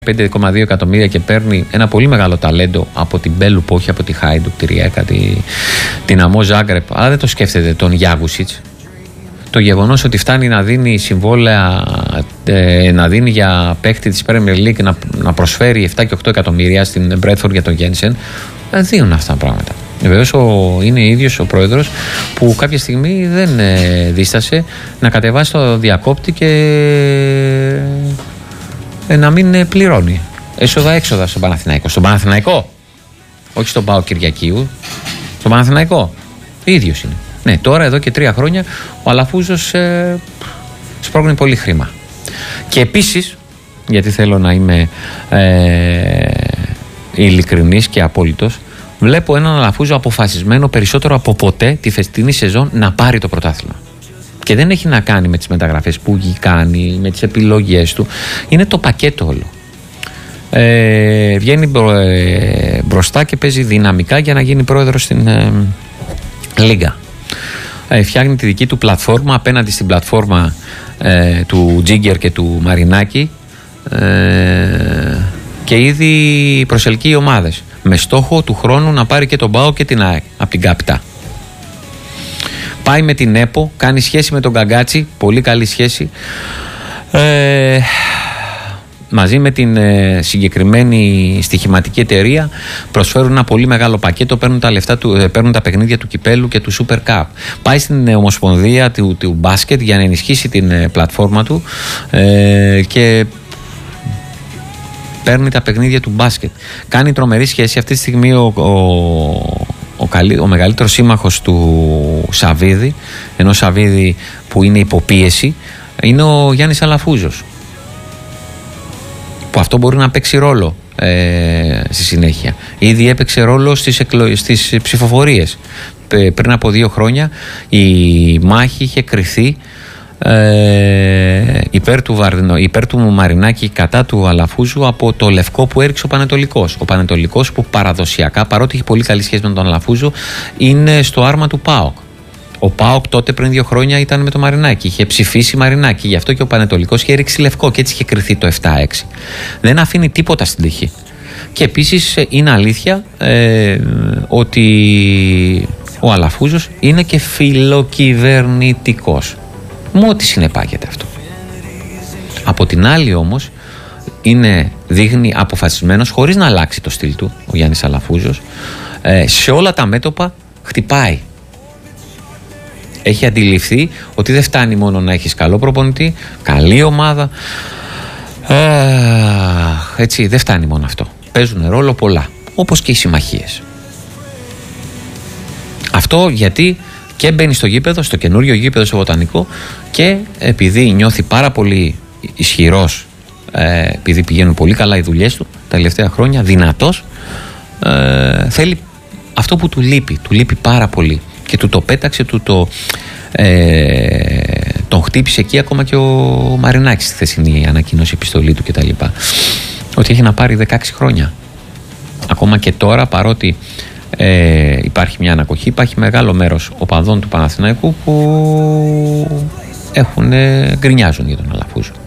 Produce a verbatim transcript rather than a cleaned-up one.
πέντε κόμμα δύο εκατομμύρια και παίρνει ένα πολύ μεγάλο ταλέντο από την Μπέλου που όχι από τη Χάιντουκ, τη Ριέκα, τη, την Αμό Ζάγκρεπ, αλλά δεν το σκέφτεται τον Γιάγουσιτς. Το γεγονός ότι φτάνει να δίνει συμβόλαια, ε, να δίνει για παίκτη της Premier League να, να προσφέρει επτά και οκτώ εκατομμύρια στην Μπρέτφορντ για τον Γένσεν, ε, δίνουν αυτά τα πράγματα. Βεβαίως είναι ίδιος ο πρόεδρος που κάποια στιγμή δεν ε, δίστασε να κατεβάσει το διακόπτη και ε, να μην ε, πληρώνει έσοδα-έξοδα στον Παναθηναϊκό. Στον Παναθηναϊκό, όχι στον ΠΑΟΚ Κυριακίου, στον Παναθηναϊκό. Ίδιος είναι. Ναι, τώρα εδώ και τρία χρόνια ο Αλαφούζος ε, σπρώχνει πολύ χρήμα. Και επίσης, γιατί θέλω να είμαι ε, ειλικρινής και απόλυτος, βλέπω έναν Αλαφούζο αποφασισμένο περισσότερο από ποτέ τη φετινή σεζόν να πάρει το πρωτάθλημα. Και δεν έχει να κάνει με τις μεταγραφές που κάνει, με τις επιλογές του. Είναι το πακέτο όλο. Ε, βγαίνει μπρο, ε, μπροστά και παίζει δυναμικά για να γίνει πρόεδρος στην ε, Λίγκα. Ε, φτιάχνει τη δική του πλατφόρμα απέναντι στην πλατφόρμα ε, του Τζίγκερ και του Μαρινάκη ε, και ήδη προσελκύει ομάδες με στόχο του χρόνου να πάρει και τον ΠΑΟ και την ΑΕΚ από την Καπιτά. Πάει με την ΕΠΟ, κάνει σχέση με τον Γκαγκάτσι, πολύ καλή σχέση, ε, μαζί με την ε, συγκεκριμένη στοιχηματική εταιρεία προσφέρουν ένα πολύ μεγάλο πακέτο, παίρνουν τα, λεφτά του, ε, παίρνουν τα παιχνίδια του Κυπέλου και του Super Cup. Πάει στην ε, Ομοσπονδία του, του μπάσκετ για να ενισχύσει την ε, πλατφόρμα του ε, και παίρνει τα παιχνίδια του μπάσκετ. Κάνει τρομερή σχέση. Αυτή τη στιγμή ο, ο, ο, καλύ, ο μεγαλύτερος σύμμαχος του Σαββίδη, ενώ Σαββίδη που είναι υποπίεση, είναι ο Γιάννης Αλαφούζος, που αυτό μπορεί να παίξει ρόλο ε, στη συνέχεια. Ήδη έπαιξε ρόλο στις, εκλο... στις ψηφοφορίες. Πριν από δύο χρόνια η μάχη είχε κριθεί ε, υπέρ, του Βαρδινο... υπέρ του Μαρινάκη κατά του Αλαφούζου από το λευκό που έριξε ο Πανετολικός. Ο Πανετολικός που παραδοσιακά, παρότι έχει πολύ καλή σχέση με τον Αλαφούζο, είναι στο άρμα του ΠΑΟΚ. Ο ΠΑΟΚ τότε πριν δύο χρόνια ήταν με το Μαρινάκη. Είχε ψηφίσει Μαρινάκη. Γι' αυτό και ο Πανετολικός είχε ρίξει λευκό και έτσι είχε κριθεί το επτά έξι. Δεν αφήνει τίποτα στην τύχη. Και επίσης είναι αλήθεια ε, ότι ο Αλαφούζος είναι και φιλοκυβερνητικός. Με ό,τι συνεπάγεται αυτό. Από την άλλη όμως είναι, δείχνει αποφασισμένος, χωρίς να αλλάξει το στυλ του, ο Γιάννης Αλαφούζος, ε, σε όλα τα μέτωπα χτυπάει. Έχει αντιληφθεί ότι δεν φτάνει μόνο να έχεις καλό προπονητή, καλή ομάδα. Ε, έτσι, δεν φτάνει μόνο αυτό. Παίζουν ρόλο πολλά, όπως και οι συμμαχίες. Αυτό γιατί και μπαίνει στο γήπεδο, στο καινούριο γήπεδο στο Βοτανικό, και επειδή νιώθει πάρα πολύ ισχυρός, ε, επειδή πηγαίνουν πολύ καλά οι δουλειές του τα τελευταία χρόνια, δυνατός, ε, θέλει αυτό που του λείπει, του λείπει πάρα πολύ. Και του το πέταξε, του το ε, τον χτύπησε εκεί ακόμα και ο Μαρινάκης στη χθεσινή ανακοίνωση, επιστολή του κτλ. Ότι έχει να πάρει δεκαέξι χρόνια. Ακόμα και τώρα, παρότι ε, υπάρχει μια ανακοχή, υπάρχει μεγάλο μέρος οπαδών του Παναθηναϊκού που έχουν, ε, γκρινιάζουν για τον Αλαφούζο.